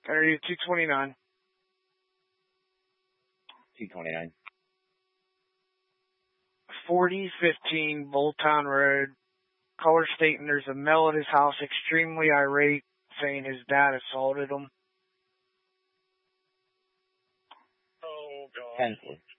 Area 229. 229. 4015 Bolton Road. Caller stating there's a male at his house extremely irate, saying his dad assaulted him. Oh, God. 10-4.